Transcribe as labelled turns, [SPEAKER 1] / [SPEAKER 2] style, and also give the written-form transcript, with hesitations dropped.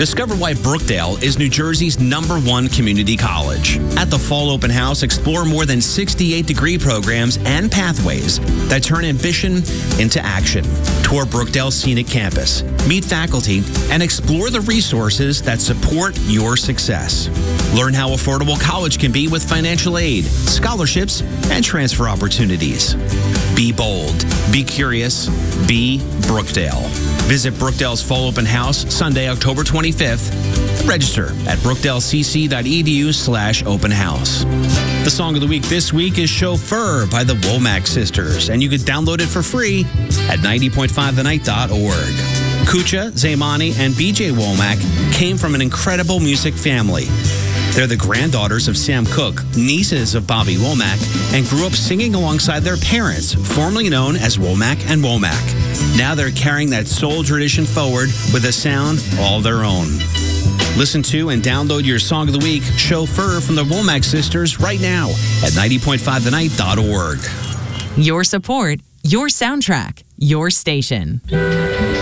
[SPEAKER 1] Discover why Brookdale is New Jersey's #1 community college. At the Fall Open House, explore more than 68 degree programs and pathways that turn ambition into action. Tour Brookdale's scenic campus, meet faculty, and explore the resources that support your success. Learn how affordable college can be with financial aid, scholarships, and transfer opportunities. Be bold, be curious, be Brookdale. Visit Brookdale's Fall Open House Sunday, October 25th. Register at brookdalecc.edu/open house. The song of the week this week is Chauffeur by the Womack Sisters, and you can download it for free at 90.5thenight.org. Kucha, Zaymani, and BJ Womack came from an incredible music family. They're the granddaughters of Sam Cooke, nieces of Bobby Womack, and grew up singing alongside their parents, formerly known as Womack and Womack. Now they're carrying that soul tradition forward with a sound all their own. Listen to and download your song of the week, Chauffeur from the Womack Sisters, right now at 90.5thenight.org.
[SPEAKER 2] Your support, your soundtrack, your station.